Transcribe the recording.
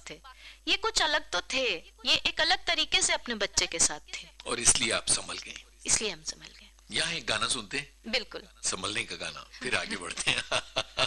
थे, ये कुछ अलग तो थे, ये एक अलग तरीके से अपने बच्चे के साथ थे। और इसलिए आप संभल गए। इसलिए हम संभल गए। यहाँ एक गाना सुनते हैं, बिल्कुल। संभलने का गाना, फिर आगे बढ़ते हैं।